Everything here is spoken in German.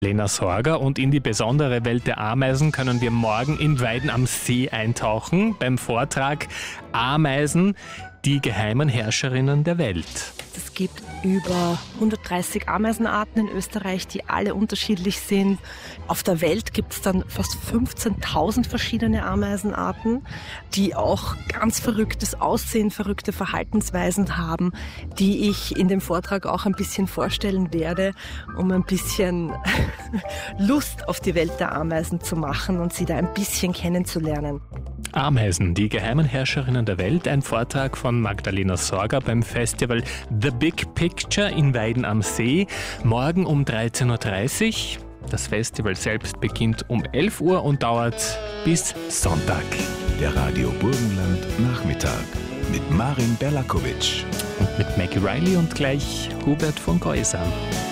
Lena Sorger, und in die besondere Welt der Ameisen können wir morgen in Weiden am See eintauchen beim Vortrag Ameisen, die geheimen Herrscherinnen der Welt. Es gibt über 130 Ameisenarten in Österreich, die alle unterschiedlich sind. Auf der Welt gibt es dann fast 15.000 verschiedene Ameisenarten, die auch ganz verrücktes Aussehen, verrückte Verhaltensweisen haben, die ich in dem Vortrag auch ein bisschen vorstellen werde, um ein bisschen Lust auf die Welt der Ameisen zu machen und sie da ein bisschen kennenzulernen. Ameisen, die geheimen Herrscherinnen der Welt, ein Vortrag von Magdalena Sorger beim Festival The Big Picture in Weiden am See, morgen um 13.30 Uhr. Das Festival selbst beginnt um 11 Uhr und dauert bis Sonntag. Der Radio Burgenland Nachmittag mit Marin Berlakovic. Und mit Maggie Riley und gleich Hubert von Geusern.